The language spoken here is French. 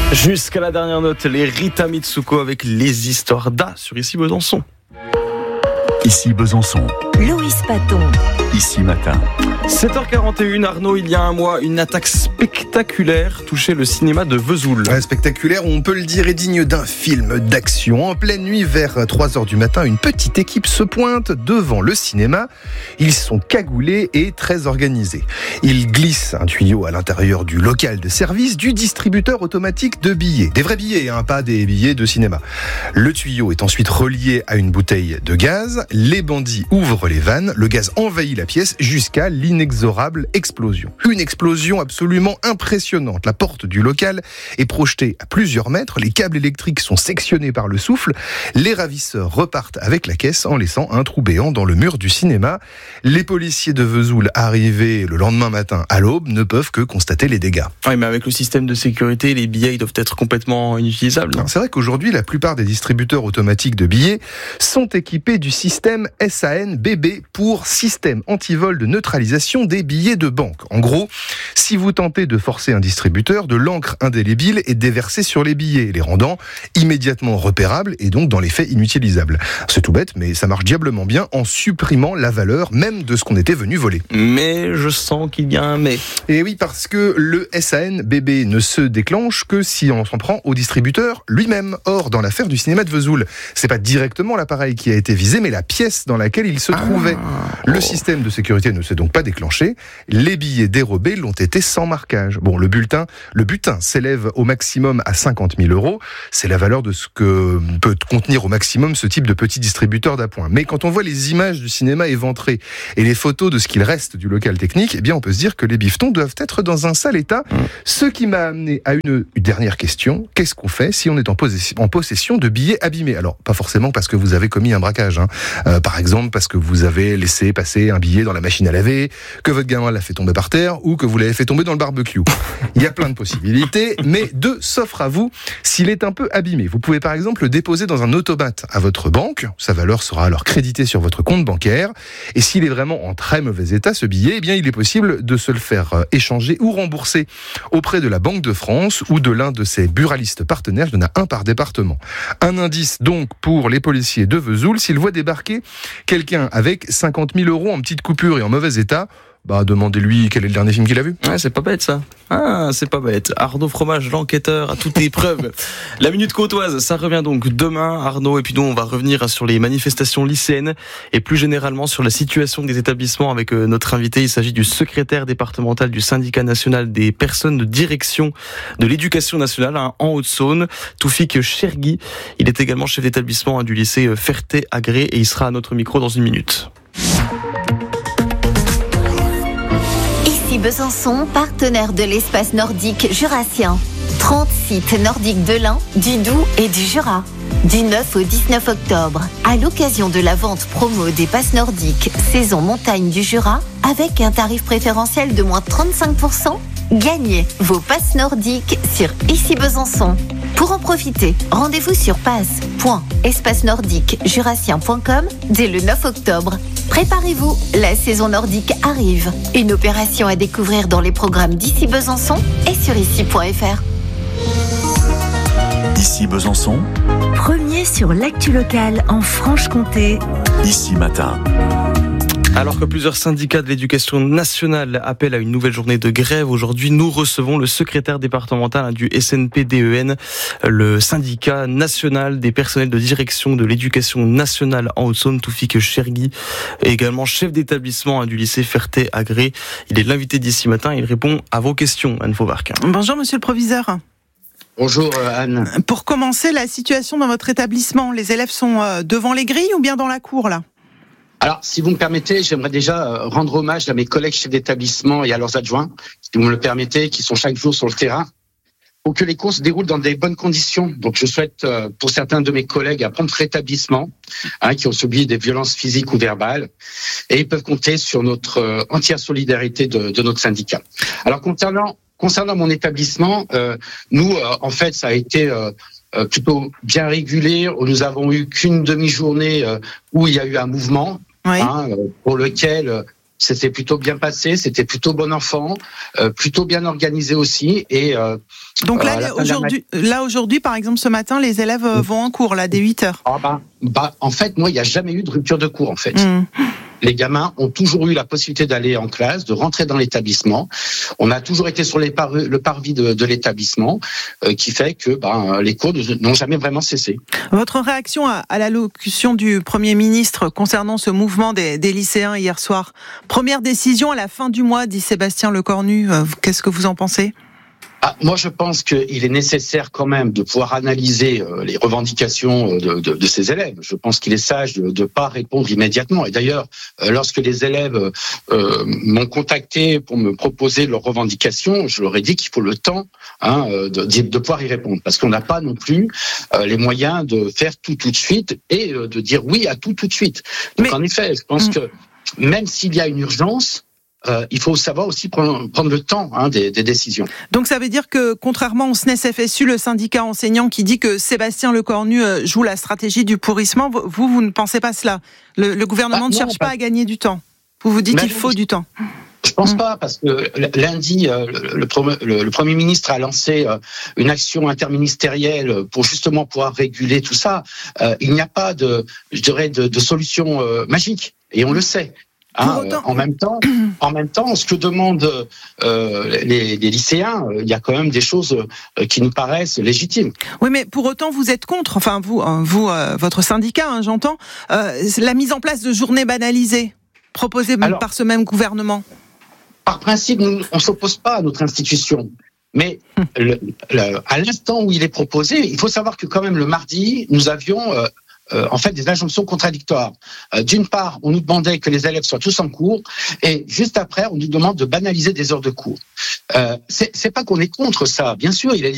Jusqu'à la dernière note, les Rita Mitsuko avec les histoires d'A sur Ici Besançon. Ici Besançon. Louis Paton. Ici Matin. 7h41, Arnaud, il y a un mois, une attaque spectaculaire touchait le cinéma de Vesoul. Spectaculaire, on peut le dire, est digne d'un film d'action. En pleine nuit, vers 3h du matin, une petite équipe se pointe devant le cinéma. Ils sont cagoulés et très organisés. Ils glissent un tuyau à l'intérieur du local de service du distributeur automatique de billets. Des vrais billets, pas des billets de cinéma. Le tuyau est ensuite relié à une bouteille de gaz. Les bandits ouvrent les vannes. Le gaz envahit la pièce jusqu'à l'inexorable explosion. Une explosion absolument impressionnante. La porte du local est projetée à plusieurs mètres. Les câbles électriques sont sectionnés par le souffle. Les ravisseurs repartent avec la caisse en laissant un trou béant dans le mur du cinéma. Les policiers de Vesoul, arrivés le lendemain matin à l'aube, ne peuvent que constater les dégâts. Oui, mais avec le système de sécurité, les billets ils doivent être complètement inutilisables. C'est vrai qu'aujourd'hui, la plupart des distributeurs automatiques de billets sont équipés du système SAN-BB pour système antivol de neutralisation des billets de banque. En gros, si vous tentez de forcer un distributeur, de l'encre indélébile est déversée sur les billets, les rendant immédiatement repérables et donc dans les faits inutilisables. C'est tout bête, mais ça marche diablement bien en supprimant la valeur même de ce qu'on était venu voler. Mais je sens qu'il y a un mais. Et oui, parce que le SAN-BB ne se déclenche que si on s'en prend au distributeur lui-même. Or, dans l'affaire du cinéma de Vesoul, c'est pas directement l'appareil qui a été visé, mais la pièce dans laquelle il se trouvait. Le système de sécurité ne s'est donc pas déclenché. Les billets dérobés l'ont été sans marquage. Bon, le butin s'élève au maximum à 50 000 €. C'est la valeur de ce que peut contenir au maximum ce type de petit distributeur d'appoint. Mais quand on voit les images du cinéma éventré et les photos de ce qu'il reste du local technique, eh bien, on peut se dire que les bifetons doivent être dans un sale état. Ce qui m'a amené à une dernière question. Qu'est-ce qu'on fait si on est en possession de billets abîmés? Alors, pas forcément parce que vous avez commis un braquage. Par exemple, parce que vous avez laissé passer un billet dans la machine à laver, que votre gamin l'a fait tomber par terre ou que vous l'avez fait tomber dans le barbecue. Il y a plein de possibilités, mais deux s'offrent à vous s'il est un peu abîmé. Vous pouvez par exemple le déposer dans un automat à votre banque. Sa valeur sera alors créditée sur votre compte bancaire. Et s'il est vraiment en très mauvais état, ce billet, eh bien, il est possible de se le faire échanger ou rembourser auprès de la Banque de France ou de l'un de ses buralistes partenaires. Il y en a un par département. Un indice donc pour les policiers de Vesoul, s'ils voient débarquer quelqu'un avec 50 000 € en petite coupure et en mauvais état, demandez-lui quel est le dernier film qu'il a vu. Ouais, c'est pas bête ça. C'est pas bête. Arnaud Fromage, l'enquêteur, à toute épreuve. La Minute Côtoise, ça revient donc demain, Arnaud. Et puis nous, on va revenir sur les manifestations lycéennes et plus généralement sur la situation des établissements avec notre invité. Il s'agit du secrétaire départemental du syndicat national des personnes de direction de l'éducation nationale en Haute-Saône, Toufik Chergui. Il est également chef d'établissement du lycée Ferté-Agré et il sera à notre micro dans une minute. Ici Besançon, partenaire de l'espace nordique jurassien. 30 sites nordiques de l'Ain, du Doubs et du Jura. Du 9 au 19 octobre, à l'occasion de la vente promo des passes nordiques saison montagne du Jura, avec un tarif préférentiel de moins 35%, gagnez vos passes nordiques sur Ici Besançon. Pour en profiter, rendez-vous sur passe.espacenordiquejurassien.com dès le 9 octobre. Préparez-vous, la saison nordique arrive. Une opération à découvrir dans les programmes d'Ici Besançon et sur ici.fr. Ici Besançon. Premier sur l'actu locale en Franche-Comté. Ici Matin. Alors que plusieurs syndicats de l'éducation nationale appellent à une nouvelle journée de grève, aujourd'hui nous recevons le secrétaire départemental du SNPDEN, le syndicat national des personnels de direction de l'éducation nationale en Haute-Saône, Toufik Chergui, et également chef d'établissement du lycée Ferté-Agré. Il est l'invité d'Ici Matin, il répond à vos questions, Anne Fauvarc. Bonjour monsieur le proviseur. Bonjour Anne. Pour commencer, la situation dans votre établissement, les élèves sont devant les grilles ou bien dans la cour là ? Alors, si vous me permettez, j'aimerais déjà rendre hommage à mes collègues chefs d'établissement et à leurs adjoints, si vous me le permettez, qui sont chaque jour sur le terrain, pour que les cours se déroulent dans des bonnes conditions. Donc, je souhaite, pour certains de mes collègues, un prompt rétablissement, qui ont subi des violences physiques ou verbales, et ils peuvent compter sur notre entière solidarité de notre syndicat. Alors, concernant mon établissement, nous, en fait, ça a été plutôt bien régulé. Nous avons eu qu'une demi-journée où il y a eu un mouvement, oui. Pour lequel C'était plutôt bien passé, c'était plutôt bon enfant, plutôt bien organisé aussi. Et donc là, aujourd'hui, par exemple, ce matin, les élèves vont en cours, là, dès 8h. En fait, moi, il n'y a jamais eu de rupture de cours, en fait. Les gamins ont toujours eu la possibilité d'aller en classe, de rentrer dans l'établissement. On a toujours été sur le parvis de l'établissement, qui fait que les cours n'ont jamais vraiment cessé. Votre réaction à l'allocution du Premier ministre concernant ce mouvement des lycéens hier soir. Première décision à la fin du mois, dit Sébastien Lecornu. Qu'est-ce que vous en pensez ? Moi, je pense qu'il est nécessaire quand même de pouvoir analyser les revendications de ces élèves. Je pense qu'il est sage de ne pas répondre immédiatement. Et d'ailleurs, lorsque les élèves m'ont contacté pour me proposer leurs revendications, je leur ai dit qu'il faut le temps de pouvoir y répondre. Parce qu'on n'a pas non plus les moyens de faire tout de suite et de dire oui à tout de suite. Donc en effet, je pense que même s'il y a une urgence, il faut savoir aussi prendre le temps des décisions. Donc ça veut dire que, contrairement au SNES-FSU, le syndicat enseignant qui dit que Sébastien Lecornu joue la stratégie du pourrissement, vous ne pensez pas cela ? Le gouvernement ne cherche pas à gagner du temps. Vous dites qu'il faut du temps. Je pense pas, parce que lundi, le Premier ministre a lancé une action interministérielle pour justement pouvoir réguler tout ça. Il n'y a pas de solution magique, et on le sait. En même temps, ce que demandent les lycéens, il y a quand même des choses qui nous paraissent légitimes. Oui, mais pour autant, vous êtes contre, enfin vous, votre syndicat, j'entends, la mise en place de journées banalisées proposées par ce même gouvernement. Par principe, nous, on ne s'oppose pas à notre institution. Mais à l'instant où il est proposé, il faut savoir que quand même le mardi, nous avions des injonctions contradictoires. D'une part, on nous demandait que les élèves soient tous en cours, et juste après, on nous demande de banaliser des heures de cours. C'est pas qu'on est contre ça. Bien sûr, il est